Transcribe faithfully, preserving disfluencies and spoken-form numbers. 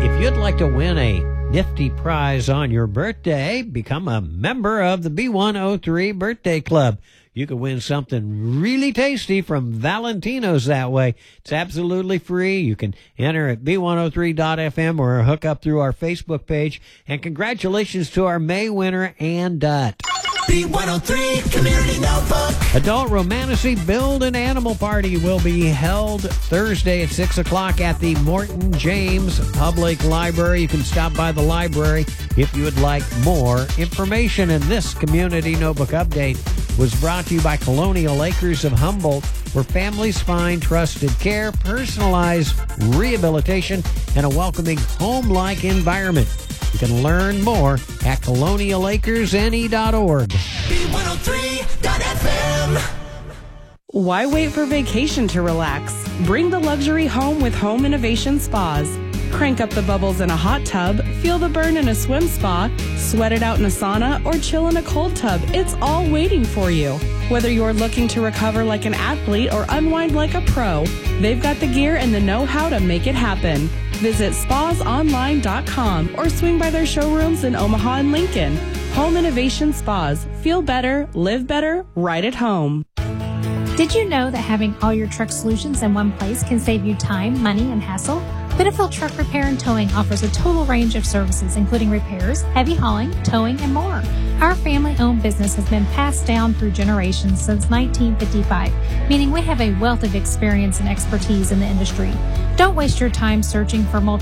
If you'd like to win a nifty prize on your birthday, become a member of the B one oh three Birthday Club. You could win something really tasty from Valentino's that way. It's absolutely free. You can enter at B one oh three dot F M or hook up through our Facebook page. And congratulations to our May winner, Ann Dutt. B one oh three Community Notebook. Adult Romantasy Build an Animal Party will be held Thursday at six o'clock at the Morton James Public Library. You can stop by the library if you would like more information. And this Community Notebook update was brought to you by Colonial Acres of Humboldt, where families find trusted care, personalized rehabilitation, and a welcoming home-like environment. You can learn more at colonial acres N E dot org. B one oh three dot F M. Why wait for vacation to relax? Bring the luxury home with Home Innovation Spas. Crank up the bubbles in a hot tub, feel the burn in a swim spa, sweat it out in a sauna, or chill in a cold tub. It's all waiting for you. Whether you're looking to recover like an athlete or unwind like a pro, they've got the gear and the know-how to make it happen. Visit spas online dot com or swing by their showrooms in Omaha and Lincoln. Home Innovation Spas. Feel better, live better, right at home. Did you know that having all your truck solutions in one place can save you time, money, and hassle? Pinnacle Truck Repair and Towing offers a total range of services, including repairs, heavy hauling, towing, and more. Our family-owned business has been passed down through generations since nineteen fifty-five, meaning we have a wealth of experience and expertise in the industry. Don't waste your time searching for multi